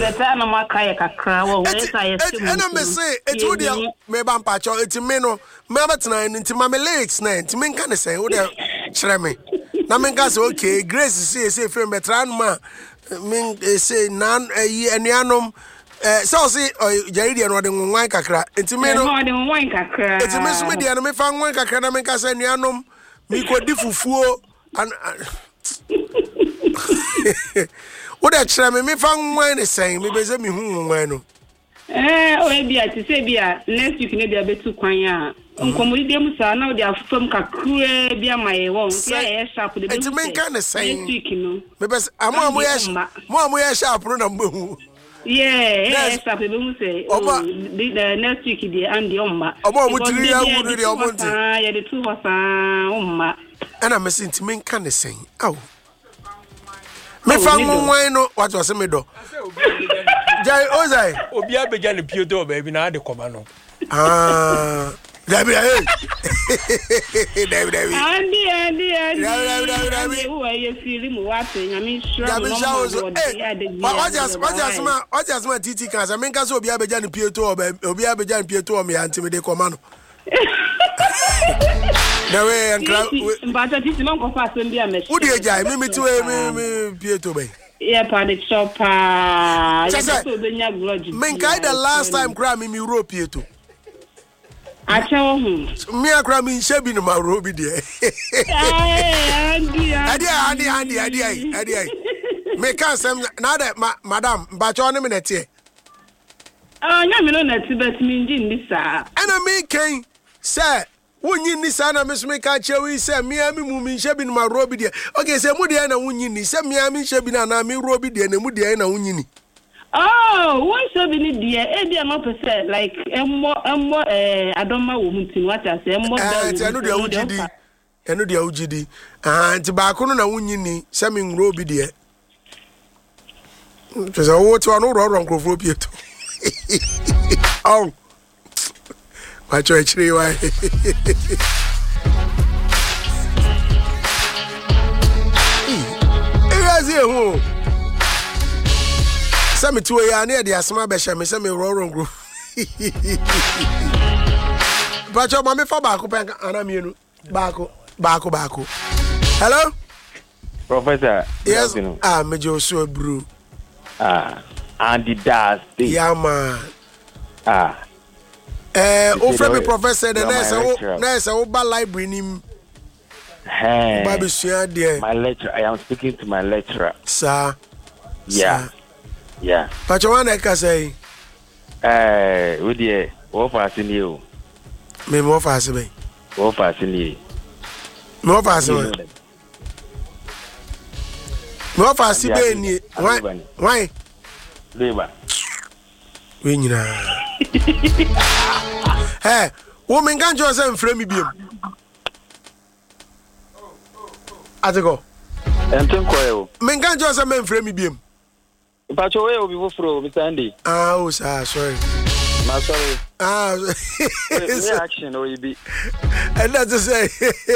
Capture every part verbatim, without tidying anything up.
better no makaya kakra wo we say sim ena me say etu dia me ba mpacho eti me no me abetena nti ma me lyrics na nti me nka ne say wo de kyerɛ me na me nka say okay Grace say say frame betra no ma me say nan ayi anuanom eh so say Jerry dia no de nwan kakra enti me no de nwan kakra enti me so me dia no me fa nwan kakra na me nka say anuanom me kodi fufuo an what that try me me fan wine is saying me be say me hu nwan no eh o e bia ti say bia next week ne bia betu kwan a nkomuri dem sa na o de afam kakura bia mai won bia e sharp de be next week no me be amo amo ya mo amo ya sharp no na mbehu yeah e sharp be mu say the next week dey and the omma omo mo tiri ya wudu de omo nti ah ya de two hosa omma ana me sinti me nka ne sen aw me fa nwan no what was me do jai ozai obi abeja ne pieto ba bi na ade koma no ah Dabi hey Dabi Dabi andi andi andi Dabi Dabi Dabi wo aye fili mu wate nyame sure no mo what just what just ma what just ma titi kan sa me nka so obi abeja ne pieto ba obi abeja ne pieto me anti me de koma no na we ankra mbata titi man ko fa asem bia me wo de jai me meti we me me pieto ba yeah pa de chopa so do nya grudge me kai the last time cry me me ro pieto acho hu me akra me shebi no ma ro bi de eh andi andi andi andi andi andi andi me kan sem na de madam mbacho ne me netie ah nya me no neti bet me nji ndi sa ana me kan say wunyi ni sa na me so me ka chewi say me ami mu me shebi no ma ro bi de okay say mu de na wunyi ni say me ami shebi na na me ro bi de na mu de na wunyi ni oh one shebi ni de e de no percent like emmo emmo eh adoma wo mutin what I say emmo da eh enu de ugidi enu de ugidi ah nti ba ko no na wunyi ni say me ro bi de so say wo ti wa no ro ro nkrofo pieto oh Pacho echiri wa. Irazi ehu. Sami tuwe ya ne de asema be hye me se me roro ngro. Pacho ma me fa ba ko pen ana mienu. Ba ko, ba ko ba ko. Hello? Professor. Yes. Ah, me jo so bro. Ah, Andy Das. Yeah man. Ah. Eh, o frame professor the nurse o nurse o ba library nim. Hey. Baby sua there. My lecturer, I am speaking to my lecturer. Sir. Yeah. Sir. Yeah. Pacho wan e ka say. Eh, we dey wo fa sini o. Me mo fa sini. Wo fa sini. Me fa sini. Me fa si be ni. Why? Why? Leba. We nyina. Eh, woman can just say frame me biem. Atego. Enten koyo. Men can just say men frame me biem. Pacho we obi foforo Mister Andy. Ah, oh sir, sorry. Ma sorry. Ah, it's action or you be. And that's to say.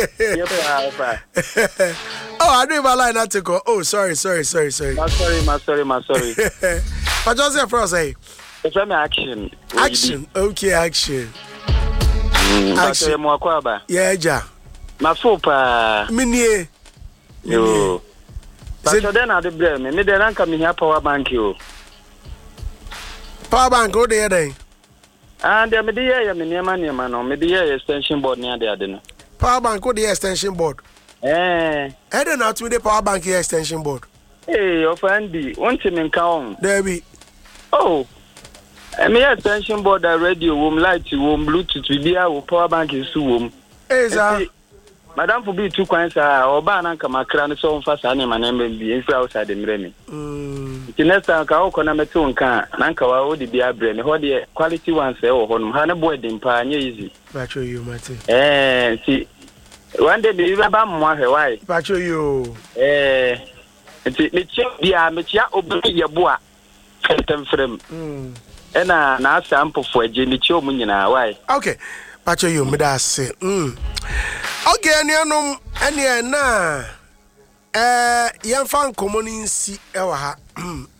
Oh, I didn't line Atego. Oh, sorry, sorry, sorry, sorry. Ma sorry, ma sorry, ma sorry. Pacho say for say. It's me action. Action. Okay, action. Mm, action. Mo akwaba. Yeah, ja. Ma fo pa. Minie. Yo. But so then I dey blame me. Me dey rank me here power bank yo. Power bank o dey there. And me dey here me niam niam no. Me dey here extension board near there dey no. Power bank o dey extension board. Eh. I don't know to the power bank here extension board. Hey, your friend di. Want me nka on. There be. Oh. I mean extension board, a radio, womb light, womb Bluetooth, we be our power bank is womb. Hey, sir. Madam for be two coins, or banana come a crown so fast, and my name will be outside the Remy. The next time, Kao Conameton can, Nanka, would be a brain, what the quality ones say, or Hannah boy, the pioneer easy. Patrol you, Matty. Eh, see, one day the river bomb one, why? Patrol you. Eh, it's your Micha obey your boy. Phantom frame. Ena na sample for ageni cho mu nyina why okay pacho you me da say mm okay anuanom ene na eh yemfa nkomo ni nsi e wa ha